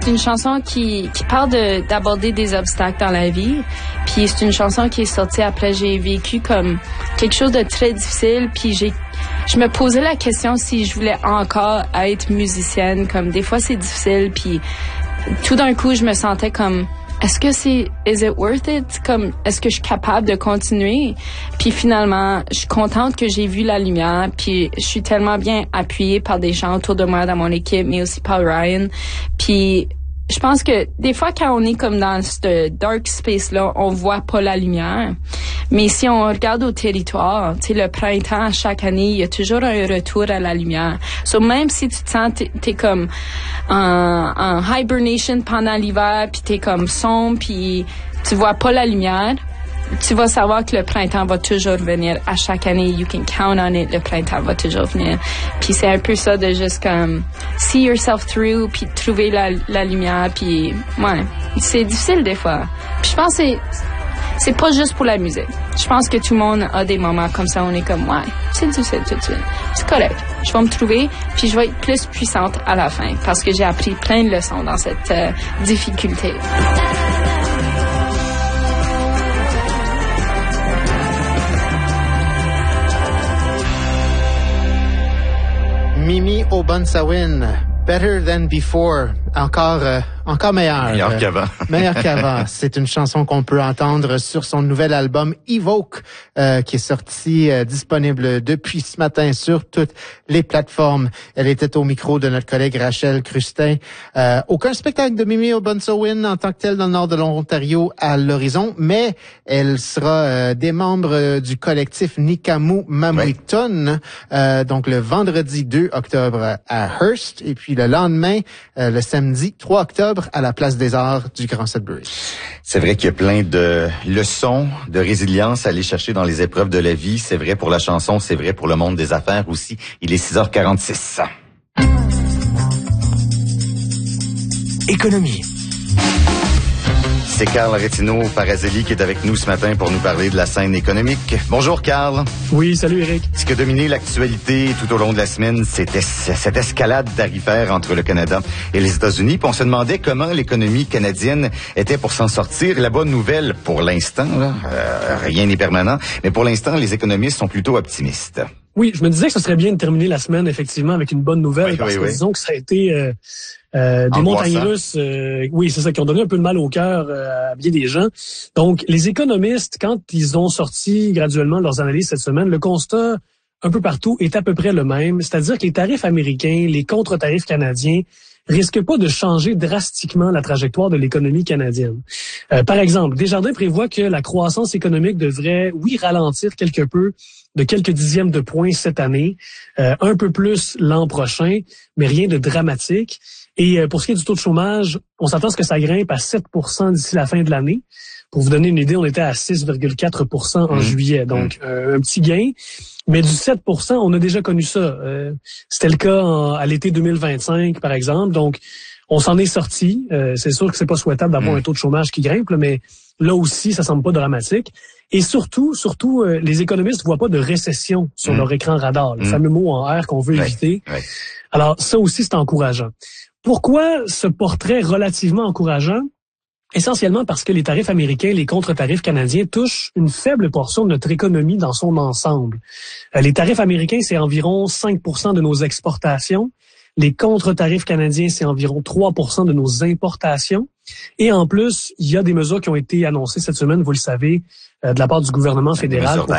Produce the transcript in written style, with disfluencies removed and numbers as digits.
une chanson qui parle d'aborder des obstacles dans la vie. Puis c'est une chanson qui est sortie après j'ai vécu comme quelque chose de très difficile. Puis je me posais la question si je voulais encore être musicienne. Comme des fois c'est difficile. Puis tout d'un coup je me sentais comme is it worth it? Comme, est-ce que je suis capable de continuer? Puis finalement, je suis contente que j'ai vu la lumière. Puis je suis tellement bien appuyée par des gens autour de moi dans mon équipe, mais aussi par Ryan. Puis je pense que des fois, quand on est comme dans ce dark space-là, on voit pas la lumière. Mais si on regarde au territoire, tu sais, le printemps, chaque année, il y a toujours un retour à la lumière. So, même si tu te sens, t'es comme en hibernation pendant l'hiver, puis t'es comme sombre, puis tu vois pas la lumière, tu vas savoir que le printemps va toujours venir à chaque année. You can count on it. Le printemps va toujours venir. Puis c'est un peu ça de juste comme see yourself through, puis trouver la lumière. Puis ouais, c'est difficile des fois. Puis je pense que c'est pas juste pour la musique. Je pense que tout le monde a des moments comme ça. On est comme ouais, c'est difficile tout de suite. C'est correct. Je vais me trouver, puis je vais être plus puissante à la fin parce que j'ai appris plein de leçons dans cette difficulté. Mimi Obunsawin, Better Than Before, encore meilleur. Meilleur qu'avant. Meilleur qu'avant. C'est une chanson qu'on peut entendre sur son nouvel album Evoke, qui est sorti, disponible depuis ce matin sur toutes les plateformes. Elle était au micro de notre collègue Rachel Crustin. Aucun spectacle de Mimi Obunsawin en tant que tel dans le nord de l'Ontario à l'horizon, mais elle sera des membres du collectif Nikamu Mamuiton, donc le vendredi 2 octobre à Hearst, et puis le lendemain, le samedi 3 octobre à la Place des Arts du Grand Sudbury. C'est vrai qu'il y a plein de leçons de résilience à aller chercher dans les épreuves de la vie. C'est vrai pour la chanson, c'est vrai pour le monde des affaires aussi. Il est 6h46. Économie. C'est Carl Retino Parazelli qui est avec nous ce matin pour nous parler de la scène économique. Bonjour Carl. Oui, salut Eric. Ce qui a dominé l'actualité tout au long de la semaine, c'était cette escalade tarifaire entre le Canada et les États-Unis. Puis on se demandait comment l'économie canadienne était pour s'en sortir. La bonne nouvelle, pour l'instant, rien n'est permanent, mais pour l'instant, les économistes sont plutôt optimistes. Oui, je me disais que ce serait bien de terminer la semaine, effectivement, avec une bonne nouvelle, parce que disons que ça a été des montagnes russes, oui, c'est ça, qui ont donné un peu de mal au cœur à bien des gens. Donc, les économistes, quand ils ont sorti graduellement leurs analyses cette semaine, le constat un peu partout est à peu près le même, c'est-à-dire que les tarifs américains, les contre-tarifs canadiens risquent pas de changer drastiquement la trajectoire de l'économie canadienne. Par exemple, Desjardins prévoit que la croissance économique devrait, oui, ralentir quelque peu, de quelques dixièmes de points cette année, un peu plus l'an prochain, mais rien de dramatique. Et pour ce qui est du taux de chômage, on s'attend à ce que ça grimpe à 7% d'ici la fin de l'année. Pour vous donner une idée, on était à 6,4% en juillet, donc un petit gain. Mais du 7%, on a déjà connu ça. C'était le cas à l'été 2025, par exemple. Donc, on s'en est sorti. C'est sûr que c'est pas souhaitable d'avoir un taux de chômage qui grimpe, mais là aussi, ça semble pas dramatique. Et surtout, les économistes voient pas de récession sur leur écran radar, le fameux mot en R qu'on veut éviter. Alors, ça aussi, c'est encourageant. Pourquoi ce portrait relativement encourageant? Essentiellement parce que les tarifs américains, les contre-tarifs canadiens touchent une faible portion de notre économie dans son ensemble. Les tarifs américains, c'est environ 5% de nos exportations. Les contre-tarifs canadiens, c'est environ 3% de nos importations. Et en plus, il y a des mesures qui ont été annoncées cette semaine, vous le savez, de la part du gouvernement fédéral.